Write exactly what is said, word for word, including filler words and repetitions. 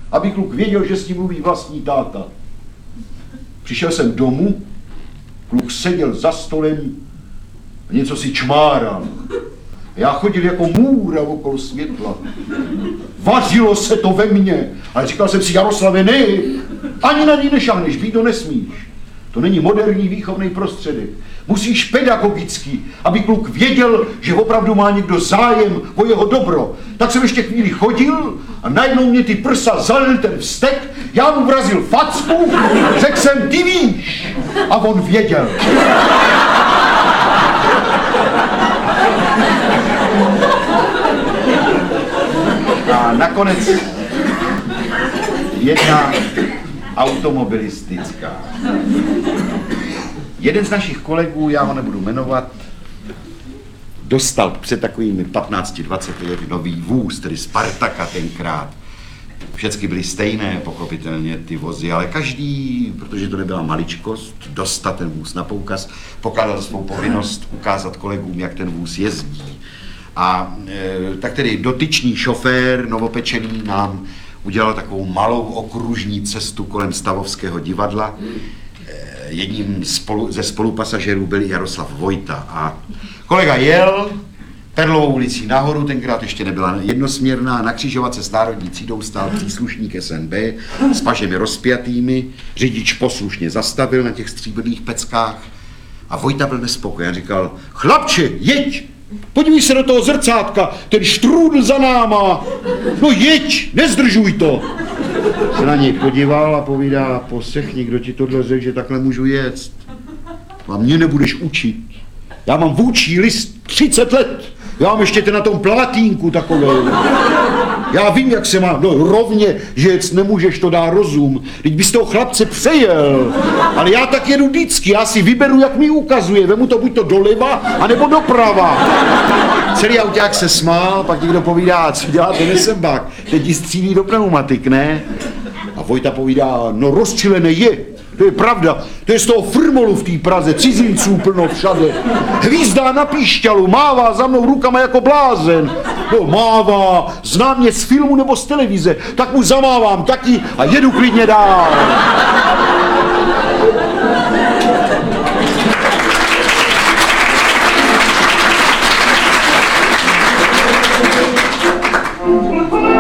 aby kluk věděl, že s ním mluví vlastní táta. Přišel jsem domů, kluk seděl za stolem a něco si čmáral. Já chodil jako můra okolo světla. Vařilo se to ve mně, ale říkal jsem si, Jaroslave, ne, ani na ní nešáhneš, být to nesmíš. To není moderní výchovný prostředek. Musíš pedagogicky, aby kluk věděl, že opravdu má někdo zájem o jeho dobro. Tak jsem ještě chvíli chodil a najednou mě ty prsa zalil ten vztek, já mu vrazil facku, řekl jsem, ty víš. A on věděl. A nakonec jedna automobilistická. Jeden z našich kolegů, já ho nebudu jmenovat, dostal před takovými patnácti dvaceti lety nový vůz, tedy Spartaka tenkrát. Všechny byly stejné, pochopitelně, ty vozy, ale každý, protože to nebyla maličkost, dostat ten vůz na poukaz, pokládal svou povinnost ukázat kolegům, jak ten vůz jezdí. A e, tak tedy dotyčný šofér, novopečený, nám udělal takovou malou okružní cestu kolem Stavovského divadla. E, jedním spolu, ze spolupasažérů byl Jaroslav Vojta a kolega jel Perlovou ulicí nahoru, tenkrát ještě nebyla jednosměrná, na křižovatce s národní třídou stál příslušník S N B s pažemi rozpjatými, řidič poslušně zastavil na těch stříbrných peckách a Vojta byl nespokojen, říkal, chlapče, jeď! Podívej se do toho zrcátka, ten štrůdl za náma, no jeď, nezdržuj to. Se na něj podíval a povídá, posechni, kdo ti tohle řekl, že takhle můžu jet. A mě nebudeš učit. Já mám vůčí list třicet let, já mám ještě ten na tom platínku takovej. Já vím, jak se má, no rovně, že jec nemůžeš, to dá rozum. Teď bys toho chlapce přejel, ale já tak jedu vždycky, já si vyberu, jak mi ukazuje, vemu to buď to doleva, anebo doprava. Celý auták se smál, pak někdo povídá, co dělá ten esembák, teď ji střílí do pneumatik, ne? A Vojta povídá, no rozčilené je. To je pravda, to je z toho firmolu v té Praze, cizinců plno všade. Hvízdá na píšťalu, mává za mnou rukama jako blázen. No mává, zná mě z filmu nebo z televize, tak mu zamávám taky a jedu klidně dál.